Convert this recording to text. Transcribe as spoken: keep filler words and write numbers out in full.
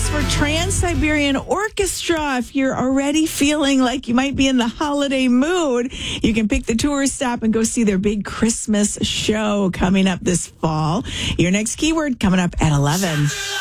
tickets for Trans-Siberian Orchestra. If you're already feeling like you might be in the holiday mood, you can pick the tour stop and go see their big Christmas show coming up this fall. Your next keyword coming up at eleven.